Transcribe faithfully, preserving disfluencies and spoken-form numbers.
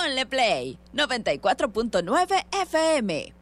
Ponle Play noventa y cuatro punto nueve F M.